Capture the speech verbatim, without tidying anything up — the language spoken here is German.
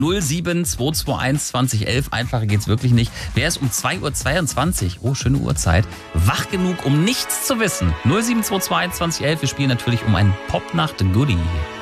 null sieben zwei zwei eins zwanzig elf. Einfacher geht's wirklich nicht. Wer ist um zwei Uhr zweiundzwanzig, oh, schöne Uhrzeit, wach genug, um nichts zu wissen? null sieben zwei zwei eins zwanzig elf. Wir spielen natürlich um ein Popnacht-Goodie.